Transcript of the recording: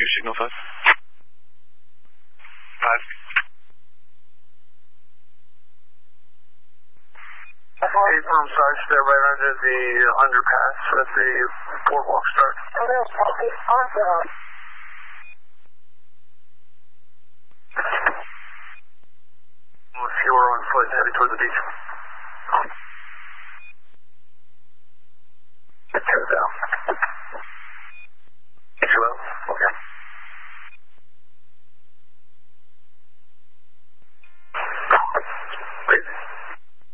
Rescue Signal 5. 5. Hey, Sarge, they're right under the underpass at the boardwalk start. If you were on foot heading toward the beach.